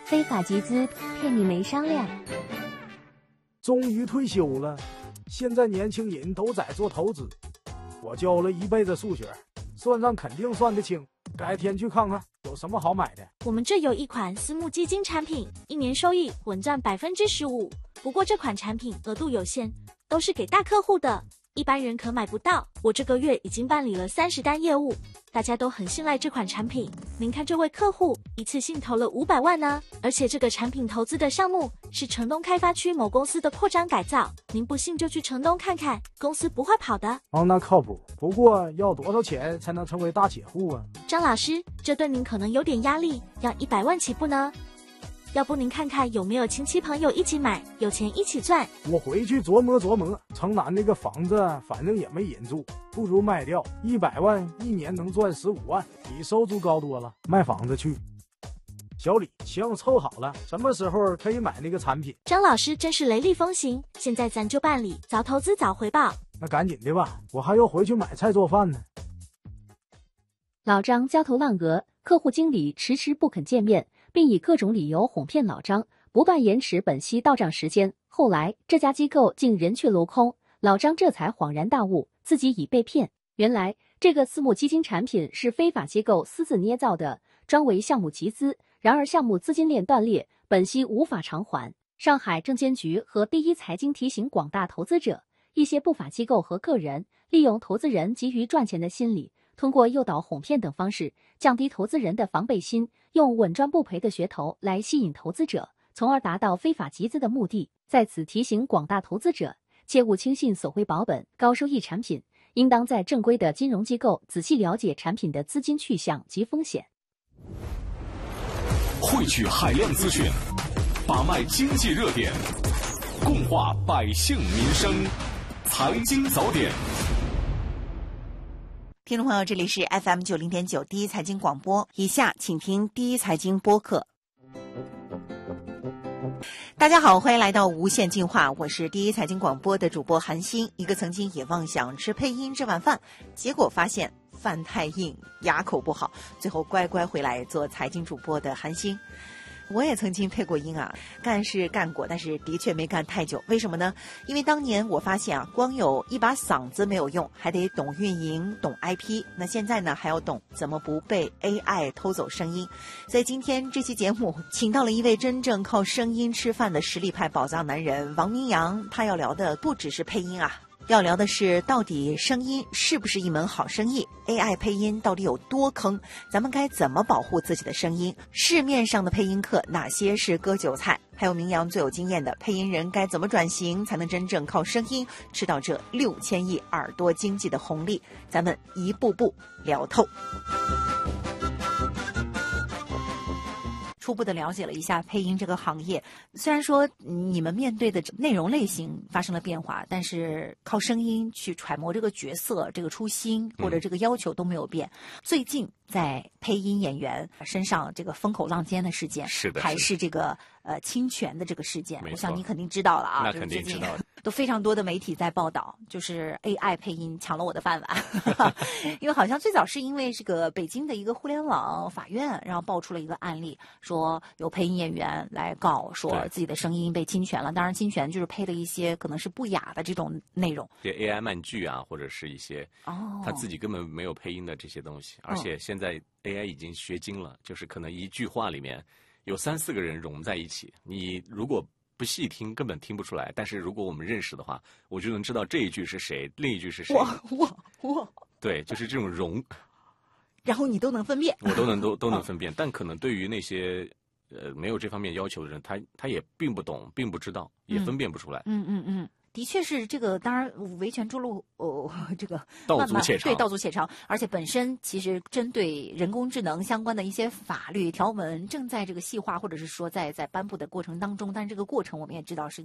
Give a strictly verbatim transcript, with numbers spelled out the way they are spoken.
非法集资骗你没商量。 终于退休了，现在年轻人都在做投资。我教了一辈子数学，算账肯定算得清。改天去看看有什么好买的。 我们这有一款私募基金产品，一年收益稳赚百分之十五。不过这款产品额度有限，都是给大客户的，一般人可买不到。我这个月已经办理了三十单业务，大家都很信赖这款产品。您看这位客户一次性投了五百万呢，而且这个产品投资的项目是城东开发区某公司的扩张改造，您不信就去城东看看，公司不会跑的。 哦，那靠谱。不过要多少钱才能成为大铁户啊？ 张老师，这对您可能有点压力，要一百万起步呢。要不您看看有没有亲戚朋友一起买，有钱一起赚。 我回去琢磨琢磨，城南那个房子反正也没人住，不如卖掉，一百万一年能赚十五万，比收租高多了。卖房子去。小李，行，凑好了，什么时候可以买那个产品？ 张老师真是雷厉风行，现在咱就办理，早投资早回报。 那赶紧的吧，我还要回去买菜做饭呢。 老张焦头烂额，客户经理迟迟不肯见面，并以各种理由哄骗老张，不断延迟本息到账时间。后来这家机构竟人去楼空，老张这才恍然大悟，自己已被骗。原来这个私募基金产品是非法机构私自捏造的，专为项目集资，然而项目资金链断裂，本息无法偿还。上海证监局和第一财经提醒广大投资者，一些不法机构和个人利用投资人急于赚钱的心理，通过诱导、哄骗等方式，降低投资人的防备心，用稳赚不赔的噱头来吸引投资者，从而达到非法集资的目的。在此提醒广大投资者，切勿轻信所谓保本、高收益产品，应当在正规的金融机构仔细了解产品的资金去向及风险。 汇聚海量资讯，把脉经济热点，共话百姓民生，财经早点。 听众朋友，这里是 F M 九零点九第一财经广播，以下请听第一财经播客。大家好，欢迎来到无限进化，我是第一财经广播的主播韩欣，一个曾经也妄想吃配音这碗饭，结果发现饭太硬，牙口不好，最后乖乖回来做财经主播的韩欣。我也曾经配过音啊，干是干过，但是的确没干太久。为什么呢？因为当年我发现啊，光有一把嗓子没有用，还得懂运营、懂 I P。那现在呢，还要懂怎么不被 A I 偷走声音。所以今天这期节目请到了一位真正靠声音吃饭的实力派宝藏男人王明阳，他要聊的不只是配音啊。要聊的是，到底声音是不是一门好生意 ？A I 配音到底有多坑？咱们该怎么保护自己的声音？市面上的配音课哪些是割韭菜？还有明阳最有经验的配音人该怎么转型，才能真正靠声音吃到这六千亿耳朵经济的红利？咱们一步步聊透。初步的了解了一下配音这个行业，虽然说你们面对的内容类型发生了变化，但是靠声音去揣摩这个角色、这个初心或者这个要求都没有变。嗯、最近在配音演员身上这个风口浪尖的事件， 是的， 还是这个呃侵权的这个事件，我想你肯定知道了啊。 那肯定知道， 都非常多的媒体在报道，就是 A I 配音抢了我的饭碗，因为好像最早是因为这个北京的一个互联网法院，然后爆出了一个案例，说有配音演员来告说自己的声音被侵权了，当然侵权就是配了一些可能是不雅的这种内容， 这 A I 漫剧啊，或者是一些哦他自己根本没有配音的这些东西，而且现在 A I 已经学精了，就是可能一句话里面有三四个人融在一起，你如果不细听根本听不出来，但是如果我们认识的话，我就能知道这一句是谁，另一句是谁。 哇哇哇！ 对，就是这种融， 然后你都能分辨， 我都能都都能分辨，但可能对于那些呃没有这方面要求的人，他他也并不懂，并不知道，也分辨不出来。 嗯嗯嗯。的确是这个，当然维权之路哦，这个道阻且长， 对，道阻且长。而且本身其实针对人工智能相关的一些法律条文正在这个细化，或者是说在在颁布的过程当中。但是这个过程我们也知道是